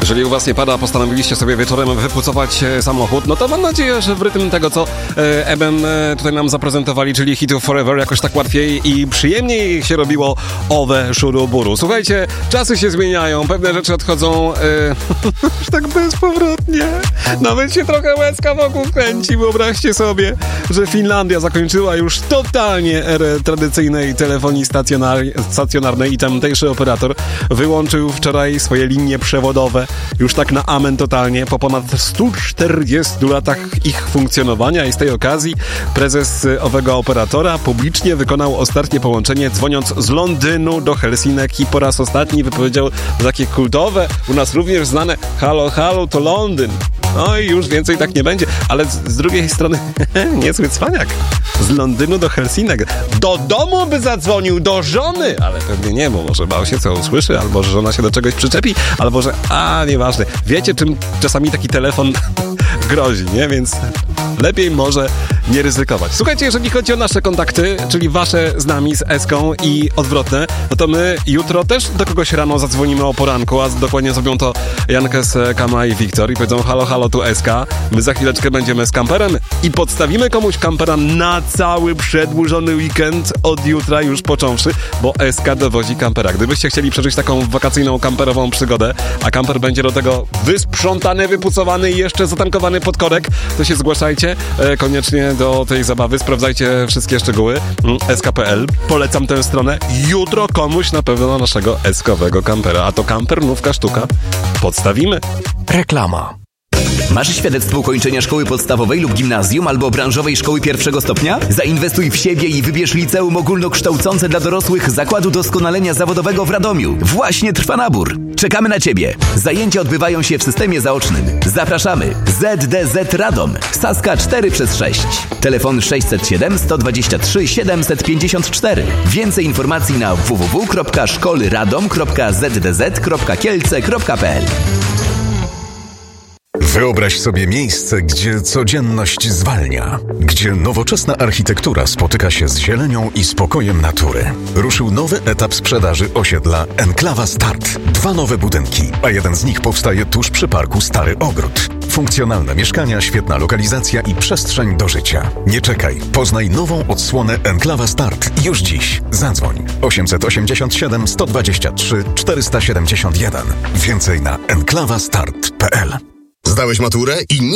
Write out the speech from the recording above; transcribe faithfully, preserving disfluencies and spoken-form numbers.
Jeżeli u was nie pada, postanowiliście sobie wieczorem wypucować samochód, no to mam nadzieję, że w rytm tego, co e, E B M e, tutaj nam zaprezentowali, czyli Hitów Forever, jakoś tak łatwiej i przyjemniej się robiło owe szuruburu. Słuchajcie, czasy się zmieniają, pewne rzeczy odchodzą e, już tak bezpowrotnie. Nawet się trochę łezka wokół kręci. Wyobraźcie sobie, że Finlandia zakończyła już totalnie erę tradycyjnej telefonii stacjonar- stacjonarnej i tamtejszy operator wyłączył wczoraj swoje linie przewodowe już tak na amen totalnie po ponad stu czterdziestu latach ich funkcjonowania i z tej okazji prezes owego operatora publicznie wykonał ostatnie połączenie, dzwoniąc z Londynu do Helsinek i po raz ostatni wypowiedział takie kultowe, u nas również znane halo, halo, to Londyn. No i już więcej tak nie będzie, ale z, z drugiej strony niezły cwaniak. Z Londynu do Helsinek. Do domu by zadzwonił, do żony, ale pewnie nie, bo może bał się, co usłyszy, albo że żona się do czegoś przyczepi, albo że, a nieważne. Wiecie, czym czasami taki telefon grozi, nie? Więc lepiej może nie ryzykować. Słuchajcie, jeżeli chodzi o nasze kontakty, czyli wasze z nami, z Eską i odwrotne, no to my jutro też do kogoś rano zadzwonimy o poranku, a dokładnie zrobią to Jankes, Kama i Wiktor i powiedzą halo, halo, tu Eska. My za chwileczkę będziemy z kamperem i podstawimy komuś kampera na cały przedłużony weekend od jutra już począwszy, bo Eska dowozi kampera. Gdybyście chcieli przeżyć taką wakacyjną kamperową przygodę, a kamper będzie do tego wysprzątany, wypucowany i jeszcze zatankowany pod korek, to się zgłaszajcie e, koniecznie do tej zabawy. Sprawdzajcie wszystkie szczegóły. S K kropka P L. Polecam tę stronę. Jutro komuś na pewno naszego eskowego kampera. A to kamper, nówka sztuka. Podstawimy. Reklama. Masz świadectwo ukończenia szkoły podstawowej lub gimnazjum albo branżowej szkoły pierwszego stopnia? Zainwestuj w siebie i wybierz liceum ogólnokształcące dla dorosłych Zakładu Doskonalenia Zawodowego w Radomiu. Właśnie trwa nabór. Czekamy na Ciebie. Zajęcia odbywają się w systemie zaocznym. Zapraszamy. Z D Z Radom. Saska cztery przez sześć. Telefon sześćset siedem, sto dwadzieścia trzy, siedemset pięćdziesiąt cztery. Więcej informacji na w w w kropka szkoły radom kropka z d z kropka kielce kropka p l. Wyobraź sobie miejsce, gdzie codzienność zwalnia, gdzie nowoczesna architektura spotyka się z zielenią i spokojem natury. Ruszył nowy etap sprzedaży osiedla Enklawa Start. Dwa nowe budynki, a jeden z nich powstaje tuż przy parku Stary Ogród. Funkcjonalne mieszkania, świetna lokalizacja i przestrzeń do życia. Nie czekaj, poznaj nową odsłonę Enklawa Start już dziś. Zadzwoń osiemset osiemdziesiąt siedem, sto dwadzieścia trzy, czterysta siedemdziesiąt jeden. Więcej na enklawa start kropka p l. Zdałeś maturę i nie